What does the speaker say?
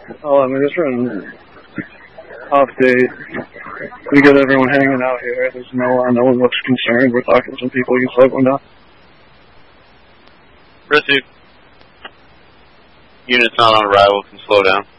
Oh, I mean, just running off date. We got everyone hanging out here. There's no one looks concerned. We're talking to some people. You can slow one down. Received. Units not on arrival can slow down.